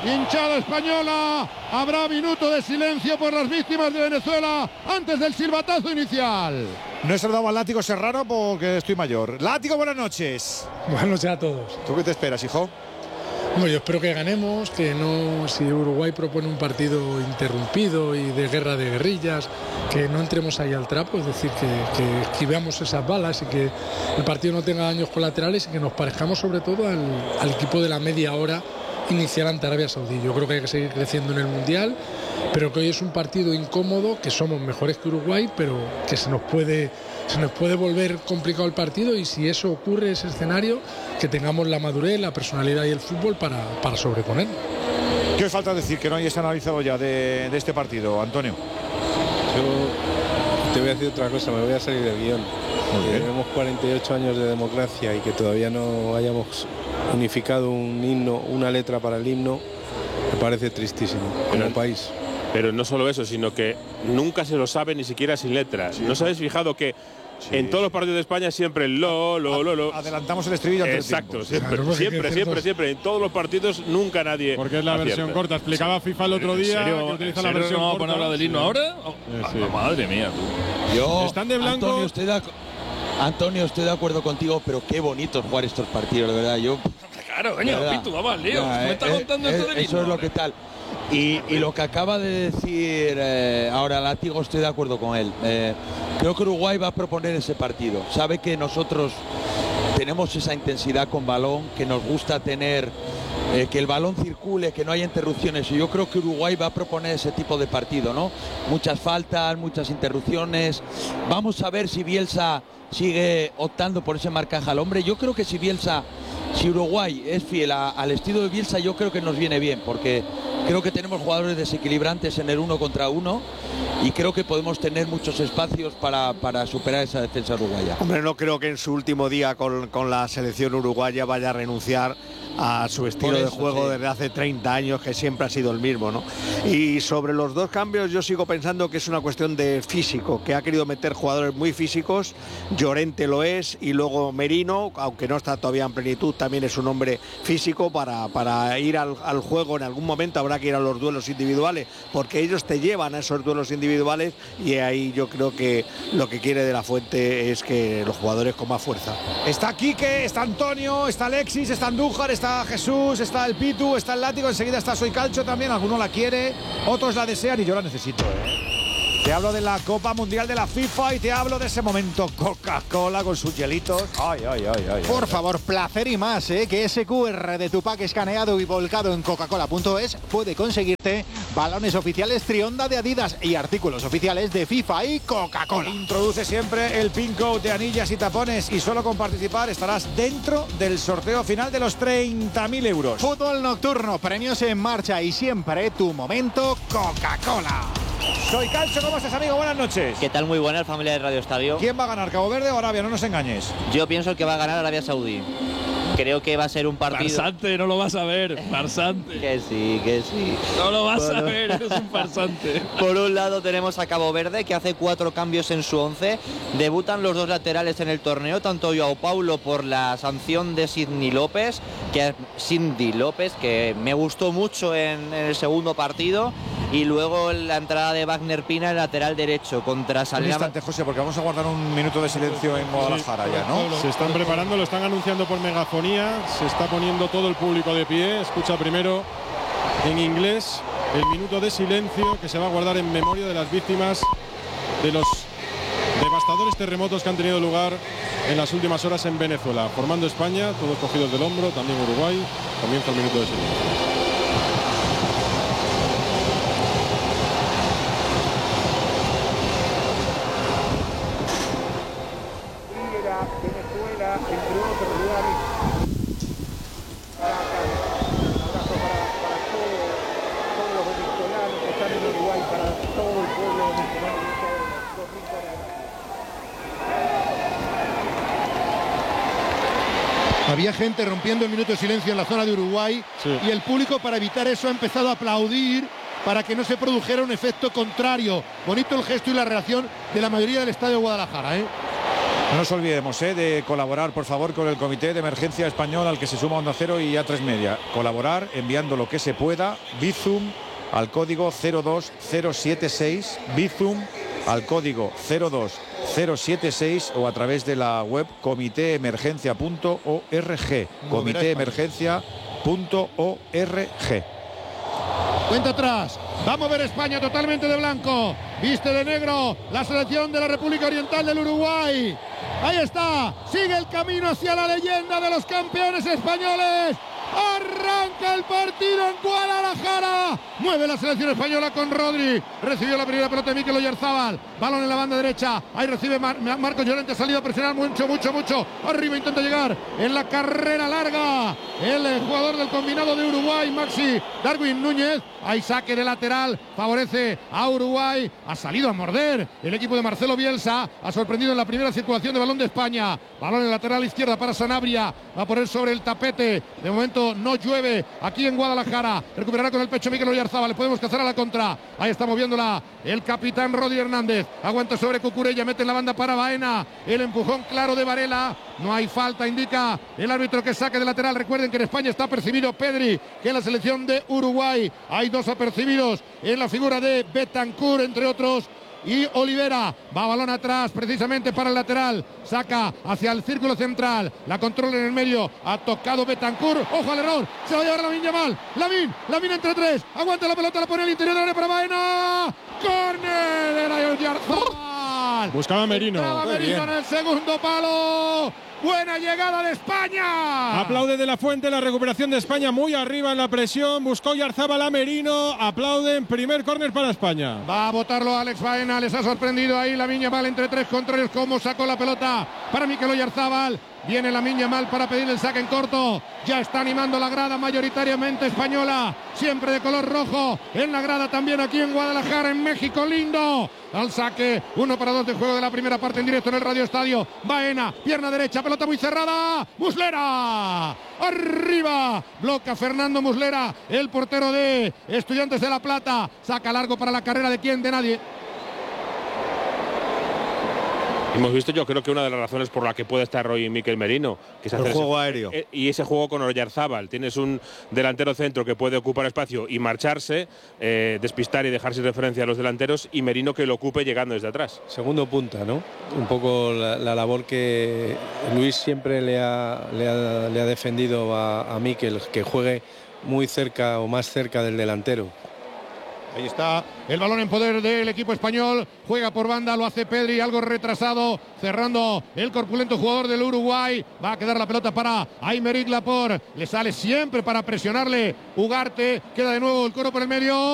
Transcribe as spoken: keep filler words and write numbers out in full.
hinchada española. Habrá minuto de silencio por las víctimas de Venezuela antes del silbatazo inicial. No he saludado al Látigo Serrano porque estoy mayor. Látigo, buenas noches. Buenas noches a todos. ¿Tú qué te esperas, hijo? Bueno, yo espero que ganemos, que no, si Uruguay propone un partido interrumpido y de guerra de guerrillas, que no entremos ahí al trapo, es decir, que, que esquivemos esas balas y que el partido no tenga daños colaterales y que nos parezcamos sobre todo al, al equipo de la media hora inicial ante Arabia Saudí. Yo creo que hay que seguir creciendo en el Mundial, pero que hoy es un partido incómodo, que somos mejores que Uruguay, pero que se nos puede, se nos puede volver complicado el partido, y si eso ocurre, ese escenario, que tengamos la madurez, la personalidad y el fútbol para, para sobreponer. ¿Qué os falta decir que no hayáis analizado ya de, de este partido, Antonio? Yo te voy a decir otra cosa, me voy a salir del guión. Tenemos cuarenta y ocho años de democracia y que todavía no hayamos unificado un himno, una letra para el himno, me parece tristísimo como pero, país. Pero no solo eso, sino que nunca se lo sabe ni siquiera sin letras. Sí. ¿No os habéis fijado que sí, en todos los partidos de España siempre el lo, lo, lo, lo? Adelantamos el estribillo antes. Exacto, siempre, claro, siempre, siempre, siempre. En todos los partidos nunca nadie. Porque es la acierta. Versión corta. Explicaba FIFA el otro día. ¿En serio? Que utiliza ¿En la serio versión no vamos corta? a poner la del himno sí. ahora? Oh, sí, sí. Madre mía, tú. Yo, Están de blanco. Antonio, estoy de, Antonio, estoy de acuerdo contigo, pero qué bonito jugar estos partidos, de verdad. Yo. Claro, coño, Pitu, vamos al lío. Ya, me está eh, contando eh, esto del himno. Eso es lo que tal. Y, y lo que acaba de decir eh, ahora Látigo, estoy de acuerdo con él. Eh, creo que Uruguay va a proponer ese partido. Sabe que nosotros tenemos esa intensidad con balón, que nos gusta tener, eh, que el balón circule, que no haya interrupciones. Y yo creo que Uruguay va a proponer ese tipo de partido, ¿no? Muchas faltas, muchas interrupciones. Vamos a ver si Bielsa sigue optando por ese marcaje al hombre. Yo creo que si Bielsa, si Uruguay es fiel a, al estilo de Bielsa, yo creo que nos viene bien, porque creo que tenemos jugadores desequilibrantes en el uno contra uno y creo que podemos tener muchos espacios para, para superar esa defensa uruguaya. Hombre, no creo que en su último día con, con la selección uruguaya vaya a renunciar a su estilo eso, de juego sí, desde hace treinta años, que siempre ha sido el mismo, ¿no? Y sobre los dos cambios yo sigo pensando que es una cuestión de físico, que ha querido meter jugadores muy físicos. Llorente lo es, y luego Merino, aunque no está todavía en plenitud, también es un hombre físico. Para, para ir al, al juego en algún momento habrá que ir a los duelos individuales, porque ellos te llevan a esos duelos individuales, y ahí yo creo que lo que quiere De la Fuente es que los jugadores con más fuerza. Está Quique, está Antonio, está Alexis, está Andújar, está Jesús, está el Pitu, está el Látigo, enseguida está Soy Calcho también. Alguno la quiere, otros la desean y yo la necesito, ¿eh? Te hablo de la Copa Mundial de la FIFA y te hablo de ese momento Coca-Cola con sus hielitos. Ay, ay, ay, ay. Por ay, favor, placer y más, ¿eh? Que ese cu erre de tu pack escaneado y volcado en coca-cola punto es puede conseguirte balones oficiales Trionda de Adidas y artículos oficiales de FIFA y Coca-Cola. Introduce siempre el pin code de anillas y tapones, y solo con participar estarás dentro del sorteo final de los treinta mil euros. Fútbol nocturno, premios en marcha y siempre tu momento Coca-Cola. Soy Calcio, ¿cómo estás, amigo? Buenas noches. ¿Qué tal? Muy buena, familia de Radio Estadio. ¿Quién va a ganar, Cabo Verde o Arabia? No nos engañes. Yo pienso que va a ganar Arabia Saudí. Creo que va a ser un partido... Farsante, no lo vas a ver, farsante. Que sí, que sí. No lo vas por a ver, eres un farsante. Por un lado tenemos a Cabo Verde, que hace cuatro cambios en su once. Debutan los dos laterales en el torneo, tanto Joao Paulo por la sanción de Sidney López, que Cindy López, que me gustó mucho en, en el segundo partido, y luego la entrada de Wagner Pina, el lateral derecho, contra Salina. Un instante, José, porque vamos a guardar un minuto de silencio en Guadalajara, sí, ya, ¿no? Se están preparando, lo están anunciando por megafonía. Se está poniendo todo el público de pie. Escucha primero en inglés el minuto de silencio que se va a guardar en memoria de las víctimas de los devastadores terremotos que han tenido lugar en las últimas horas en Venezuela. Formando España, todos cogidos del hombro, también Uruguay. Comienza el minuto de silencio. Venezuela, entre otros lugares. Un abrazo para, para todo, todos los venezolanos que están en Uruguay, para todo el pueblo venezolano y todos los rincones. Había gente rompiendo el minuto de silencio en la zona de Uruguay, sí, y el público, para evitar eso, ha empezado a aplaudir para que no se produjera un efecto contrario. Bonito el gesto y la reacción de la mayoría del estadio de Guadalajara, ¿eh? No nos olvidemos ¿eh? de colaborar, por favor, con el Comité de Emergencia Español al que se suma Onda Cero y A tres Media. Colaborar enviando lo que se pueda, Bizum al código cero dos cero siete seis, Bizum al código cero dos cero siete seis o a través de la web comité emergencia punto org, comité emergencia punto org. Cuenta atrás. Vamos a ver España totalmente de blanco. Viste de negro la selección de la República Oriental del Uruguay. Ahí está. Sigue el camino hacia la leyenda de los campeones españoles. Arranca el partido en Guadalajara. Mueve la selección española con Rodri. Recibió la primera pelota de Mikel Oyarzábal. Balón en la banda derecha. Ahí recibe Mar Marcos Llorente. Ha salido a presionar mucho, mucho, mucho. Arriba intenta llegar en la carrera larga. El jugador del combinado de Uruguay, Maxi Darwin Núñez. Hay saque de lateral. Favorece a Uruguay. Ha salido a morder el equipo de Marcelo Bielsa. Ha sorprendido en la primera circulación de balón de España. Balón en lateral izquierda para Sanabria. Va a poner sobre el tapete. De momento no llueve aquí en Guadalajara. Recuperará con el pecho Mikel Oyarzábal. Le podemos cazar a la contra. Ahí está moviéndola el capitán Rodri Hernández. Aguanta sobre Cucurella. Mete en la banda para Baena. El empujón claro de Varela. No hay falta, indica el árbitro que saque de lateral. Recuerden que en España está apercibido Pedri, que en la selección de Uruguay hay dos apercibidos en la figura de Bentancur, entre otros, y Olivera. Va balón atrás precisamente para el lateral. Saca hacia el círculo central. La controla en el medio. Ha tocado Bentancur. Ojo al error. Se va a llevar Lamine Yamal. Lamine. Lamine entre tres. Aguanta la pelota. La pone al interior del área para Baena. Córner. Era Oyarzábal. Buscaba Merino. Buscaba Merino en el segundo palo. Buena llegada de España. Aplaude de la Fuente la recuperación de España muy arriba en la presión. Buscó Oyarzábal a Merino. Aplauden. Primer córner para España. Va a botarlo Alex Baena. Les ha sorprendido ahí Lamine Yamal entre tres contrarios. Cómo sacó la pelota para Mikel Oyarzábal. Viene Lamine Yamal para pedir el saque en corto. Ya está animando la grada mayoritariamente española. Siempre de color rojo. En la grada también aquí en Guadalajara, en México lindo. Al saque. Uno para dos de juego de la primera parte en directo en el Radio Estadio. Baena. Pierna derecha. Pelota muy cerrada. Muslera. Arriba. Bloca Fernando Muslera. El portero de Estudiantes de La Plata. Saca largo para la carrera de quién, de nadie. Hemos visto, yo creo que una de las razones por la que puede estar hoy Mikel Merino, que es el hacer juego ese, aéreo eh, y ese juego con Oyarzábal. Tienes un delantero centro que puede ocupar espacio y marcharse, eh, despistar y dejar sin referencia a los delanteros, y Merino que lo ocupe llegando desde atrás. Segundo punta, ¿no? Un poco la, la labor que Luis siempre le ha, le ha, le ha defendido a, a Mikel, que juegue muy cerca o más cerca del delantero. Ahí está el balón en poder del equipo español. Juega por banda, lo hace Pedri, algo retrasado, cerrando el corpulento jugador del Uruguay. Va a quedar la pelota para Aymeric Laporte. Le sale siempre para presionarle Ugarte. Queda de nuevo el coro por el medio.